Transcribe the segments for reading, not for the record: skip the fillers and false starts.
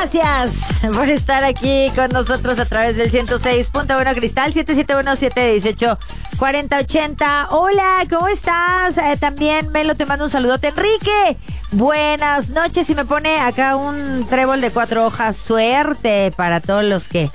gracias por estar aquí con nosotros a través del 106.1 Cristal, 771-718-4080. Hola, ¿cómo estás? También Melo te mando un saludote. Enrique, buenas noches. Y me pone acá un trébol de 4 hojas. Suerte para todos los que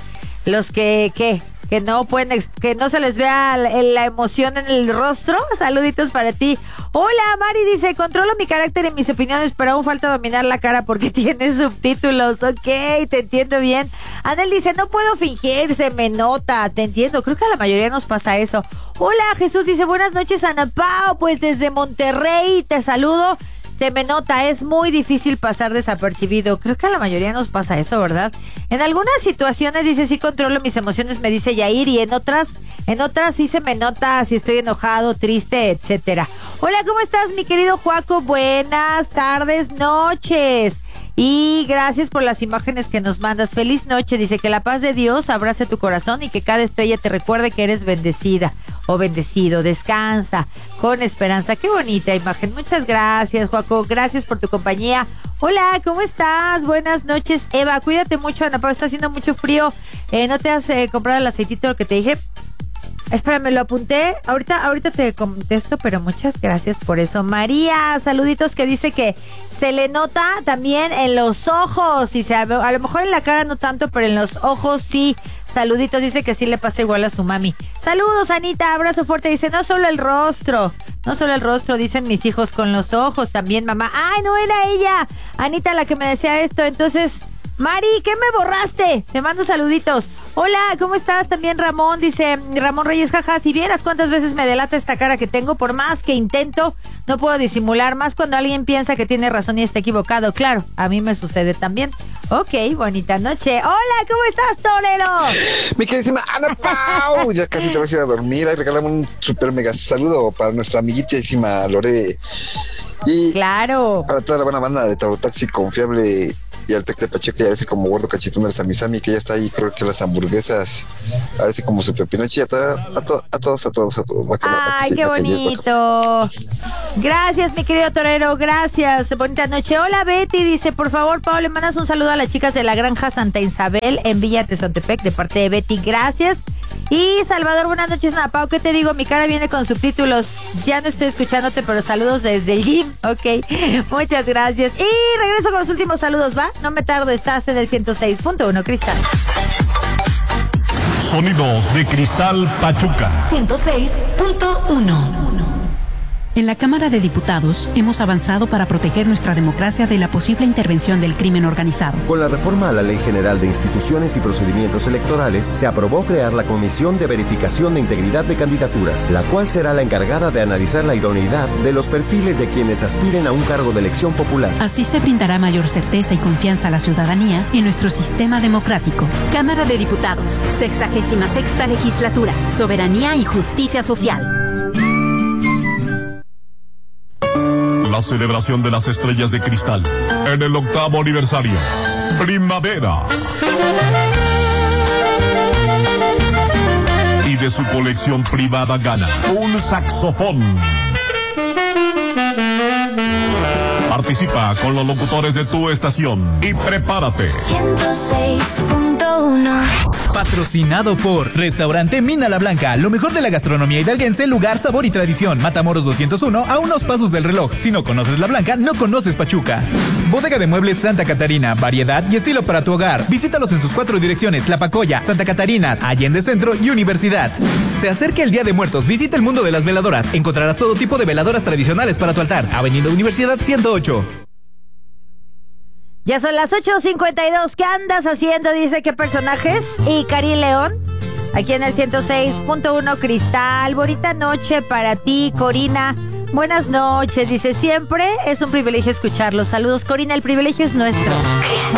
no pueden, que no se les vea la emoción en el rostro. Saluditos para ti. Hola, Mari dice, controlo mi carácter y mis opiniones, pero aún falta dominar la cara porque tiene subtítulos. Ok, te entiendo bien. Anel dice, no puedo fingir, se me nota. Te entiendo, creo que a la mayoría nos pasa eso. Hola, Jesús dice, buenas noches, Ana Pao, pues desde Monterrey te saludo. Se me nota, es muy difícil pasar desapercibido. Creo que a la mayoría nos pasa eso, ¿verdad? En algunas situaciones dice, sí controlo mis emociones, me dice Yair, y en otras sí se me nota si estoy enojado, triste, etcétera. Hola, ¿cómo estás, mi querido Joaco? Buenas tardes, noches. Y gracias por las imágenes que nos mandas. Feliz noche. Dice que la paz de Dios abrace tu corazón y que cada estrella te recuerde que eres bendecida o bendecido. Descansa con esperanza. Qué bonita imagen. Muchas gracias, Joaco. Gracias por tu compañía. Hola, ¿cómo estás? Buenas noches, Eva. Cuídate mucho, Ana Pau. Está haciendo mucho frío. ¿No te has comprado el aceitito lo que te dije? Espérame, lo apunté. Ahorita te contesto, pero muchas gracias por eso. María, saluditos, que dice que se le nota también en los ojos. Dice, a lo mejor en la cara no tanto, pero en los ojos sí. Saluditos, dice que sí le pasa igual a su mami. Saludos, Anita, abrazo fuerte. Dice, no solo el rostro, dicen mis hijos, con los ojos también, mamá. ¡Ay, no era ella! Anita la que me decía esto, entonces... Mari, ¿qué me borraste? Te mando saluditos. Hola, ¿cómo estás? También Ramón, dice Ramón Reyes, jaja, si vieras cuántas veces me delata esta cara que tengo, por más que intento, no puedo disimular, más cuando alguien piensa que tiene razón y está equivocado. Claro, a mí me sucede también. Ok, bonita noche. Hola, ¿cómo estás, torero? Mi queridísima Ana Pau, ya casi te vas a ir a dormir. Ahí regalamos un super mega saludo para nuestra amiguísima Lore. Y claro, para toda la buena banda de Taxi Confiable y al Tec de Pacheco, ya ese como gordo cachetón del Sami, que ya está ahí, creo que las hamburguesas, a ver si como su pepinoche, a todos. Ay, qué bonito. Gracias, mi querido torero, gracias. Bonita noche. Hola, Betty, dice, por favor, Pau, le mandas un saludo a las chicas de la Granja Santa Isabel en Villa Tezontepec, de parte de Betty, gracias. Y Salvador, buenas noches, Ana Pau, ¿qué te digo? Mi cara viene con subtítulos. Ya no estoy escuchándote, pero saludos desde el gym. Ok, muchas gracias. Y regreso con los últimos saludos, ¿va? No me tardo, estás en el 106.1 Cristal. Sonidos de Cristal Pachuca. 106.1. En la Cámara de Diputados hemos avanzado para proteger nuestra democracia de la posible intervención del crimen organizado. Con la reforma a la Ley General de Instituciones y Procedimientos Electorales, se aprobó crear la Comisión de Verificación de Integridad de Candidaturas, la cual será la encargada de analizar la idoneidad de los perfiles de quienes aspiren a un cargo de elección popular. Así se brindará mayor certeza y confianza a la ciudadanía en nuestro sistema democrático. Cámara de Diputados, 66ª Legislatura, Soberanía y Justicia Social. La celebración de las estrellas de cristal en el 8º aniversario. Primavera. Y de su colección privada gana un saxofón. Participa con los locutores de tu estación y prepárate. 106.1. Patrocinado por Restaurante Mina La Blanca, lo mejor de la gastronomía hidalguense, lugar, sabor y tradición. Matamoros 201, a unos pasos del reloj. Si no conoces La Blanca, no conoces Pachuca. Bodega de Muebles Santa Catarina, variedad y estilo para tu hogar. Visítalos en sus 4 direcciones: Tlapacoya, Santa Catarina, Allende Centro y Universidad. Se acerca el Día de Muertos, visita el mundo de las veladoras. Encontrarás todo tipo de veladoras tradicionales para tu altar. Avenida Universidad 108. Ya son las 8:52. ¿Qué andas haciendo? Dice, ¿qué personajes? Y Karim León, aquí en el 106.1 Cristal. Bonita noche para ti, Corina. Buenas noches. Dice, siempre es un privilegio escucharlos. Saludos, Corina, el privilegio es nuestro.